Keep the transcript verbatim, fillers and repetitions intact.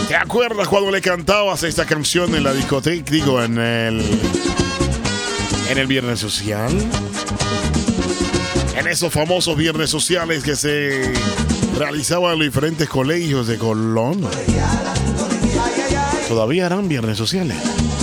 ¿Te acuerdas cuando le cantabas esta canción en la discoteca? Digo, en el... En el Viernes Social. En esos famosos viernes sociales que se realizaban en los diferentes colegios de Colón. Todavía harán viernes sociales.